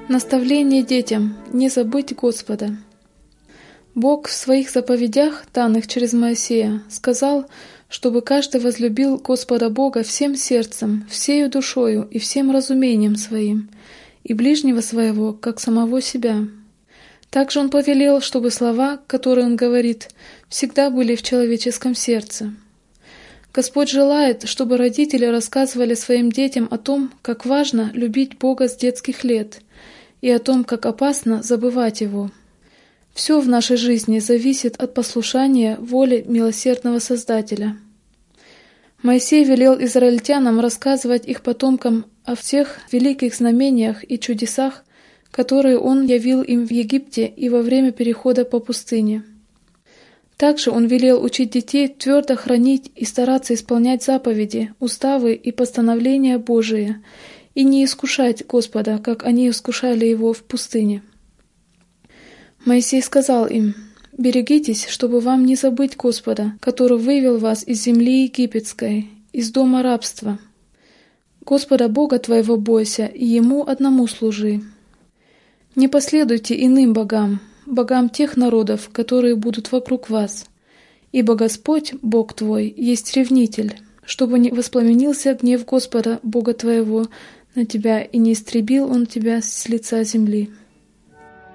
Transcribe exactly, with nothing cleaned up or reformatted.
Наставление детям – не забыть Господа. Бог в своих заповедях, данных через Моисея, сказал, чтобы каждый возлюбил Господа Бога всем сердцем, всею душою и всем разумением своим, и ближнего своего, как самого себя. Также Он повелел, чтобы слова, которые Он говорит, всегда были в человеческом сердце. Господь желает, чтобы родители рассказывали своим детям о том, как важно любить Бога с детских лет, и о том, как опасно забывать Его. Все в нашей жизни зависит от послушания воле милосердного Создателя. Моисей велел израильтянам рассказывать их потомкам о всех великих знамениях и чудесах, которые Он явил им в Египте и во время перехода по пустыне. Также Он велел учить детей твердо хранить и стараться исполнять заповеди, уставы и постановления Божии, и не искушать Господа, как они искушали Его в пустыне. Моисей сказал им: «Берегитесь, чтобы вам не забыть Господа, который вывел вас из земли египетской, из дома рабства. Господа Бога твоего бойся, и Ему одному служи. Не последуйте иным богам, богам тех народов, которые будут вокруг вас, ибо Господь, Бог твой, есть ревнитель, чтобы не воспламенился гнев Господа, Бога твоего, на тебя, и не истребил Он тебя с лица земли».